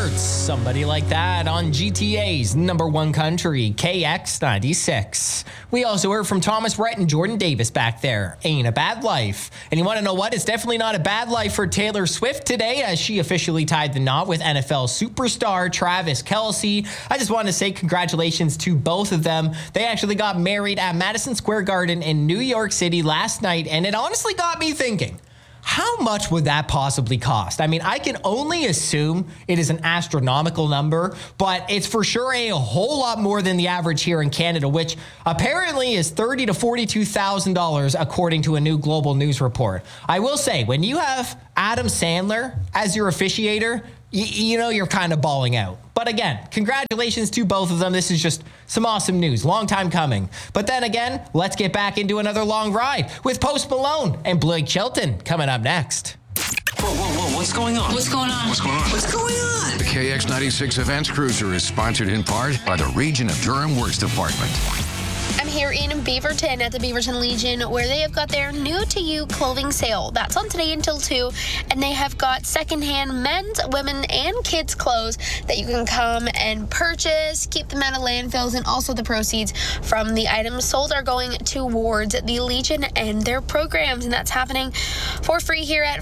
Sports, somebody like that on GTA's number one country, KX96. We also heard from Thomas Rhett and Jordan Davis back there. Ain't a bad life. And you want to know what? It's definitely not a bad life for Taylor Swift today, as she officially tied the knot with NFL superstar Travis Kelce. I just want to say congratulations to both of them. They actually got married at Madison Square Garden in New York City last night, and it honestly got me thinking. How much would that possibly cost? I mean, I can only assume it is an astronomical number, but it's for sure a whole lot more than the average here in Canada, which apparently is $30,000 to $42,000 according to a new Global News report. I will say, when you have Adam Sandler as your officiator, you know you're kind of balling out. But again, congratulations to both of them. This is just some awesome news. Long time coming. But then again, let's get back into another long ride with Post Malone and Blake Shelton coming up next. Whoa, what's going on? What's going on? What's going on? What's going on? The KX96 Events Cruiser is sponsored in part by the Region of Durham Works Department. I'm here in Beaverton at the Beaverton Legion, where they have got their new to you clothing sale. That's on today until 2, and they have got secondhand men's, women, and kids clothes that you can come and purchase, keep them out of landfills, and also the proceeds from the items sold are going towards the Legion and their programs, and that's happening for free here at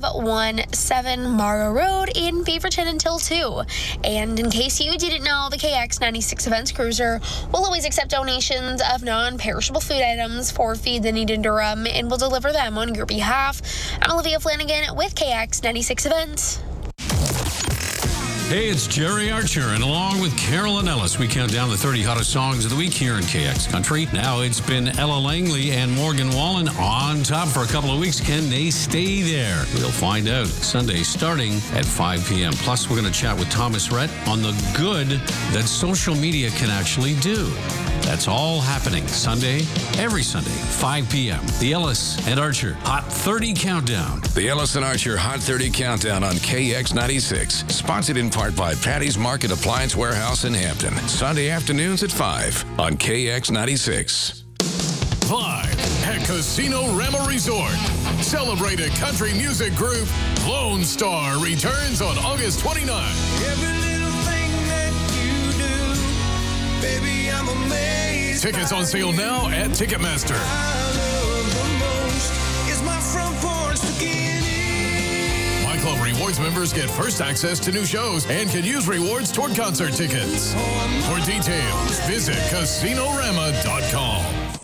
517 Mara Road in Beaverton until 2. And in case you didn't know, the KX96 Events Cruiser will always accept donations of non-perishable food items for Feed the Need in Durham and will deliver them on your behalf. I'm Olivia Flanagan with KX96 Events. Hey, it's Jerry Archer, and along with Carolyn Ellis, we count down the 30 hottest songs of the week here in KX Country. Now it's been Ella Langley and Morgan Wallen on top for a couple of weeks. Can they stay there? We'll find out Sunday starting at 5 p.m. Plus, we're going to chat with Thomas Rhett on the good that social media can actually do. That's all happening Sunday, every Sunday, 5 p.m. The Ellis and Archer Hot 30 Countdown. The Ellis and Archer Hot 30 Countdown on KX96, sponsored in part by Patty's Market Appliance Warehouse in Hampton. Sunday afternoons at 5 on KX96. Live at Casino Rama Resort. Celebrated country music group Lone Star returns on August 29th. Every little thing that you do, baby, I'm amazed. Tickets on sale now at Ticketmaster. I love the most is my front porch bikini. My Club Rewards members get first access to new shows and can use rewards toward concert tickets. For details, visit casinorama.com.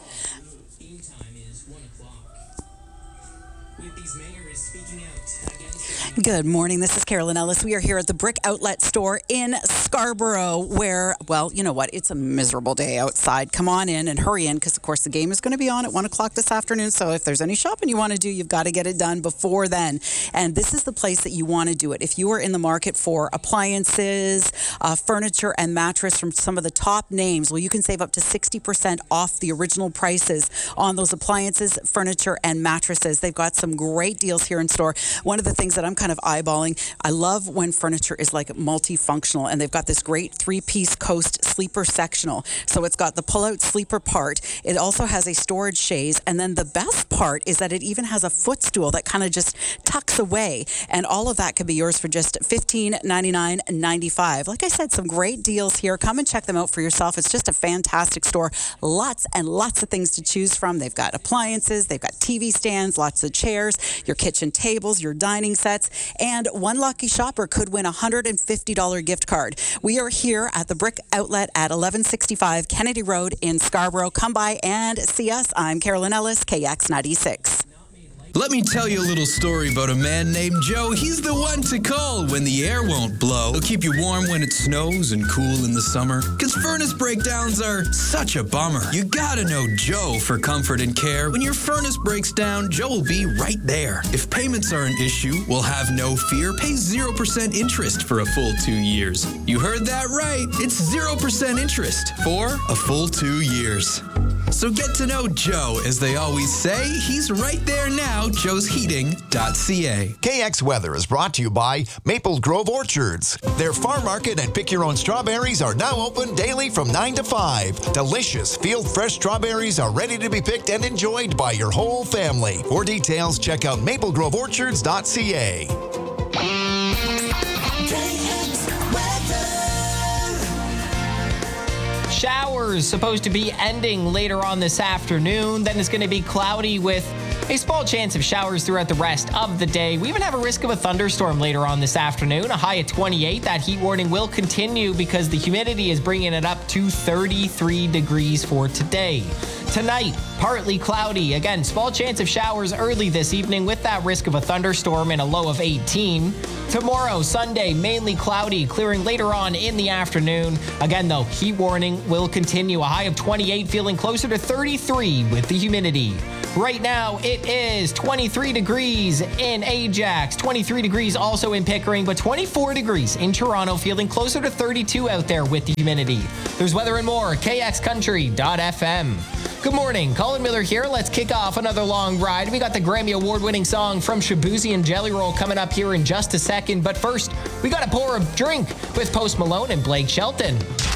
Good morning. This is Carolyn Ellis. We are here at the Brick Outlet store in Scarborough where, well, you know what? It's a miserable day outside. Come on in and hurry in because, of course, the game is going to be on at 1 o'clock this afternoon. So if there's any shopping you want to do, you've got to get it done before then. And this is the place that you want to do it. If you are in the market for appliances, furniture, and mattress from some of the top names, well, you can save up to 60% off the original prices on those appliances, furniture, and mattresses. They've got some great deals here in store. One of the things that I'm kind of eyeballing, I love when furniture is like multifunctional, and they've got this great 3-piece Coast sleeper sectional. So it's got the pull-out sleeper part. It also has a storage chaise, and then the best part is that it even has a footstool that kind of just tucks away, and all of that could be yours for just $15.99.95. Like I said, some great deals here. Come and check them out for yourself. It's just a fantastic store. Lots and lots of things to choose from. They've got appliances, they've got TV stands, lots of chairs, your kitchen tables, your dining sets, and one lucky shopper could win a $150 gift card. We are here at the Brick Outlet at 1165 Kennedy Road in Scarborough. Come by and see us. I'm Carolyn Ellis, KX96. Let me tell you a little story about a man named Joe. He's the one to call when the air won't blow. He'll keep you warm when it snows and cool in the summer. 'Cause furnace breakdowns are such a bummer. You gotta know Joe for comfort and care. When your furnace breaks down, Joe will be right there. If payments are an issue, we'll have no fear. Pay 0% interest for a full 2 years. You heard that right. It's 0% interest for a full 2 years. So get to know Joe. As they always say, he's right there now, joesheating.ca. KX Weather is brought to you by Maple Grove Orchards. Their farm market and pick your own strawberries are now open daily from 9 to 5. Delicious field fresh strawberries are ready to be picked and enjoyed by your whole family. For details, check out maplegroveorchards.ca. KX showers supposed to be ending later on this afternoon. Then it's going to be cloudy with a small chance of showers throughout the rest of the day. We even have a risk of a thunderstorm later on this afternoon, a high at 28. That heat warning will continue because the humidity is bringing it up to 33 degrees for today. Tonight, partly cloudy. Again, small chance of showers early this evening with that risk of a thunderstorm and a low of 18. Tomorrow, Sunday, mainly cloudy, clearing later on in the afternoon. Again, though, heat warning will continue. A high of 28, feeling closer to 33 with the humidity. Right now, it is 23 degrees in Ajax, 23 degrees also in Pickering, but 24 degrees in Toronto, feeling closer to 32 out there with the humidity. There's weather and more, kxcountry.fm. Good morning, Colin Miller here. Let's kick off another long ride. We got the Grammy Award-winning song from Shabuzi and Jelly Roll coming up here in just a second. But first, we got to pour a drink with Post Malone and Blake Shelton.